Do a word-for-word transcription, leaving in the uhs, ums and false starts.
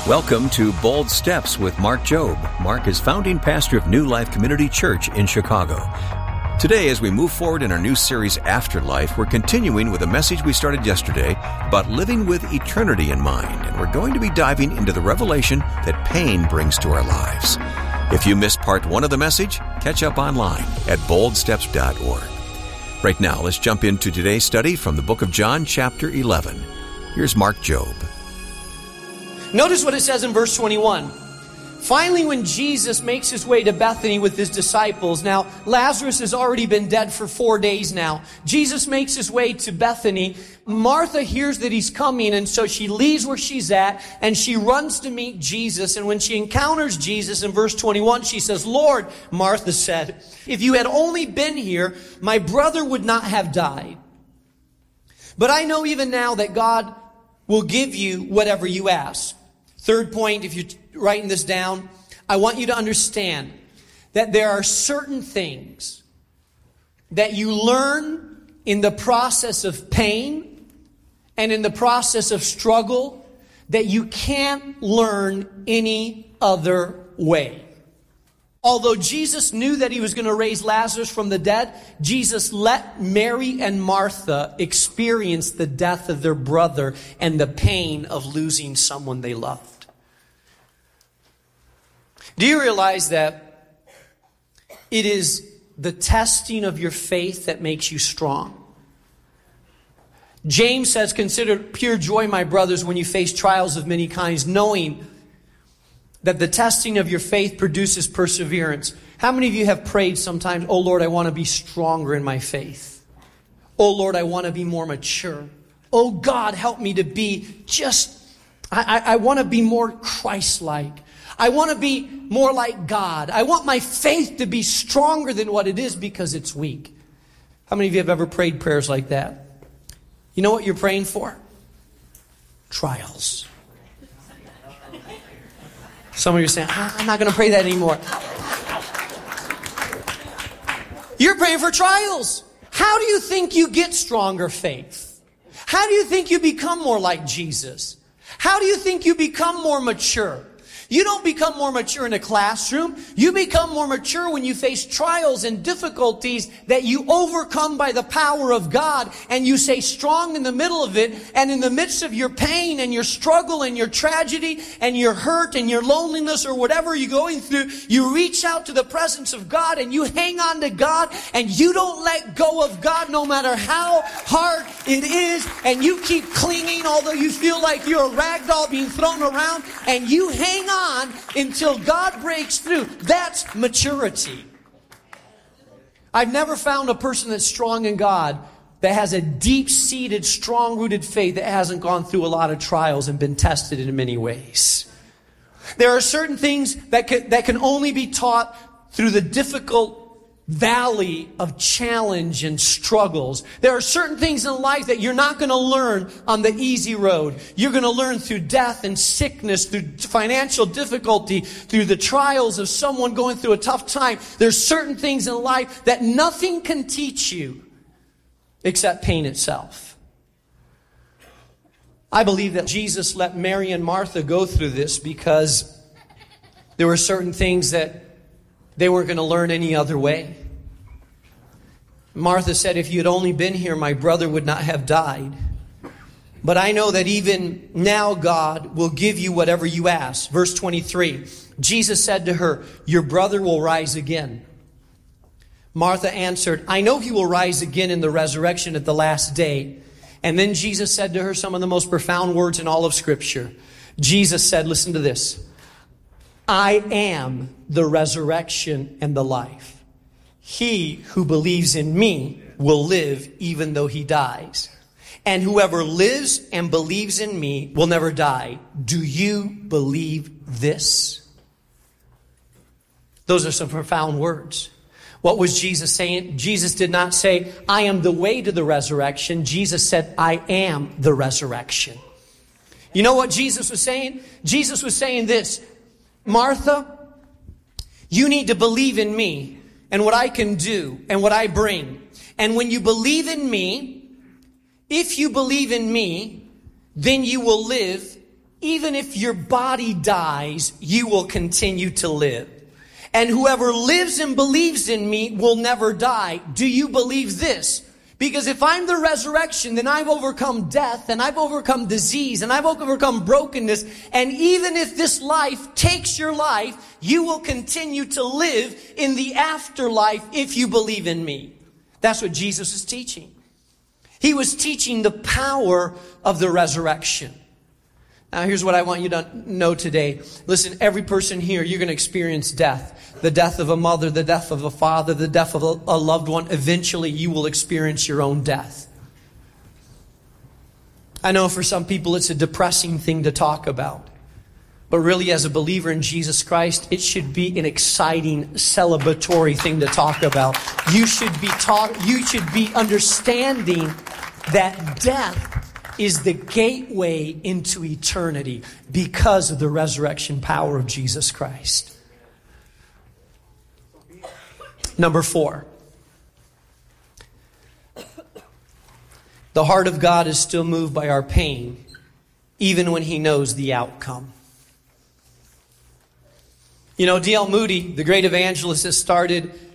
Welcome to Bold Steps with Mark Jobe. Mark is founding pastor of New Life Community Church in Chicago. Today, as we move forward in our new series, Afterlife, we're continuing with a message we started yesterday about living with eternity in mind, and we're going to be diving into the revelation that pain brings to our lives. If you missed part one of the message, catch up online at bold steps dot org. Right now, let's jump into today's study from the book of John, chapter eleven. Here's Mark Jobe. Notice what it says in verse twenty-one. Finally, when Jesus makes his way to Bethany with his disciples, now Lazarus has already been dead for four days now. Jesus makes his way to Bethany. Martha hears that he's coming, and so she leaves where she's at, and she runs to meet Jesus. And when she encounters Jesus in verse twenty-one, she says, "Lord," Martha said, "if you had only been here, my brother would not have died. But I know even now that God will give you whatever you ask." Third point, if you're writing this down, I want you to understand that there are certain things that you learn in the process of pain and in the process of struggle that you can't learn any other way. Although Jesus knew that he was going to raise Lazarus from the dead, Jesus let Mary and Martha experience the death of their brother and the pain of losing someone they loved. Do you realize that it is the testing of your faith that makes you strong? James says, "Consider pure joy, my brothers, when you face trials of many kinds, knowing that the testing of your faith produces perseverance." How many of you have prayed sometimes, "Oh Lord, I want to be stronger in my faith. Oh Lord, I want to be more mature. Oh God, help me to be just, I, I, I want to be more Christ-like. I want to be more like God. I want my faith to be stronger than what it is because it's weak." How many of you have ever prayed prayers like that? You know what you're praying for? Trials. Some of you are saying, ah, "I'm not going to pray that anymore." You're praying for trials. How do you think you get stronger faith? How do you think you become more like Jesus? How do you think you become more mature? You don't become more mature in a classroom. You become more mature when you face trials and difficulties that you overcome by the power of God, and you stay strong in the middle of it. And in the midst of your pain and your struggle and your tragedy and your hurt and your loneliness or whatever you're going through, you reach out to the presence of God and you hang on to God, and you don't let go of God no matter how hard it is, and you keep clinging although you feel like you're a rag doll being thrown around, and you hang on on until God breaks through. That's maturity. I've never found a person that's strong in God that has a deep-seated, strong-rooted faith that hasn't gone through a lot of trials and been tested in many ways. There are certain things that can, that can only be taught through the difficult valley of challenge and struggles. There are certain things in life that you're not going to learn on the easy road. You're going to learn through death and sickness, through financial difficulty, through the trials of someone going through a tough time. There's certain things in life that nothing can teach you except pain itself. I believe that Jesus let Mary and Martha go through this because there were certain things that they weren't going to learn any other way. Martha said, "If you had only been here, my brother would not have died. But I know that even now God will give you whatever you ask." Verse twenty-three, Jesus said to her, "Your brother will rise again." Martha answered, "I know he will rise again in the resurrection at the last day." And then Jesus said to her some of the most profound words in all of Scripture. Jesus said, listen to this, "I am the resurrection and the life. He who believes in me will live even though he dies. And whoever lives and believes in me will never die. Do you believe this?" Those are some profound words. What was Jesus saying? Jesus did not say, "I am the way to the resurrection." Jesus said, "I am the resurrection." You know what Jesus was saying? Jesus was saying this, "Martha, you need to believe in me and what I can do and what I bring. And when you believe in me, if you believe in me, then you will live even if your body dies, you will continue to live. And whoever lives and believes in me will never die. Do you believe this? Because if I'm the resurrection, then I've overcome death, and I've overcome disease, and I've overcome brokenness. And even if this life takes your life, you will continue to live in the afterlife if you believe in me. That's what Jesus is teaching. He was teaching the power of the resurrection. Now, here's what I want you to know today. Listen, every person here, you're going to experience death. The death of a mother, the death of a father, the death of a, a loved one. Eventually, you will experience your own death. I know for some people, it's a depressing thing to talk about. But really, as a believer in Jesus Christ, it should be an exciting, celebratory thing to talk about. You should be talk, you should be understanding that death is the gateway into eternity because of the resurrection power of Jesus Christ. Number four. The heart of God is still moved by our pain, even when He knows the outcome. You know, D L Moody, the great evangelist, has started